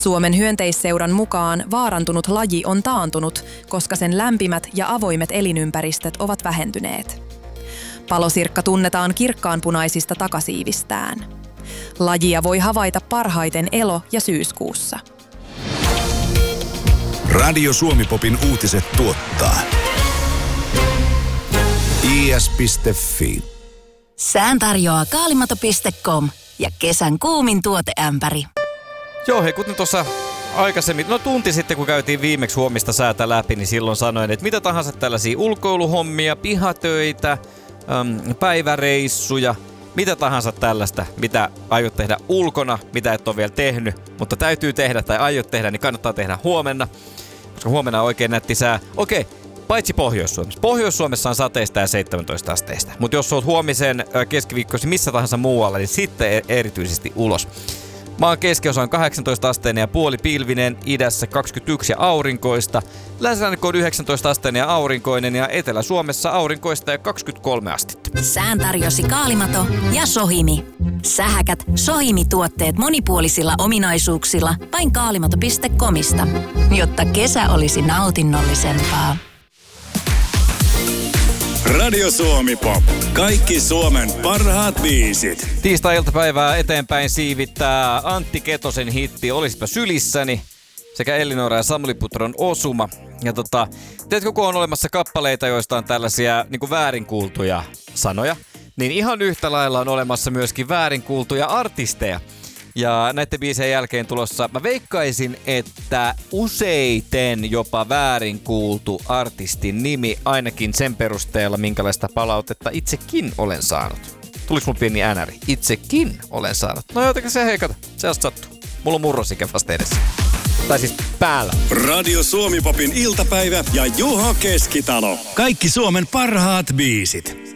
Suomen hyönteisseuran mukaan vaarantunut laji on taantunut, koska sen lämpimät ja avoimet elinympäristöt ovat vähentyneet. Palosirkka tunnetaan kirkkaanpunaisista takasiivistään. Lajia voi havaita parhaiten elo- ja syyskuussa. Radio Suomi-popin uutiset tuottaa is.fi. Sään tarjoaa kaalimato.com ja kesän kuumin tuoteämpäri. Joo, hei, kuten tuossa aikaisemmin, tunti sitten kun käytiin viimeksi huomista säätä läpi, niin silloin sanoin, että mitä tahansa tällaisia ulkoiluhommia, pihatöitä, päiväreissuja, mitä tahansa tällaista, mitä aiot tehdä ulkona, mitä et ole vielä tehnyt, mutta täytyy tehdä tai aiot tehdä, niin kannattaa tehdä huomenna, koska huomenna on oikein nätti sää. Okei, paitsi Pohjois-Suomessa. Pohjois-Suomessa on sateista ja 17 asteista, mutta jos olet huomisen keskiviikkoisin missä tahansa muualla, niin sitten erityisesti ulos. Maan keskiosa on 18 asteinen ja puolipilvinen, idässä 21 ja aurinkoista, länsirannikko on 19 asteinen ja aurinkoinen ja Etelä-Suomessa aurinkoista ja 23 astetta. Sään tarjosi Kaalimato ja Sohimi. Sähäkät Sohimi-tuotteet monipuolisilla ominaisuuksilla vain kaalimato.comista, jotta kesä olisi nautinnollisempaa. Radio Suomi-pop. Kaikki Suomen parhaat biisit. Tiistai-iltapäivää eteenpäin siivittää Antti Ketosen hitti Olispa sylissäni sekä Elinora ja Samuli Putron Osuma. Ja tiedätkö, kun on olemassa kappaleita, joista on tällaisia niin kuin väärinkuultuja sanoja, niin ihan yhtä lailla on olemassa myöskin väärinkuultuja artisteja. Ja näiden biisien jälkeen tulossa, mä veikkaisin, että useiten jopa väärin kuultu artistin nimi, ainakin sen perusteella, minkälaista palautetta itsekin olen saanut. Tuliko mun pieni äänäri? Itsekin olen saanut. No jotenkin se, hei kato, se sattuu. Mulla on murrosikä vasta edessä. Tai siis päällä. Radio Suomi-popin iltapäivä ja Juho Keskitalo. Kaikki Suomen parhaat biisit.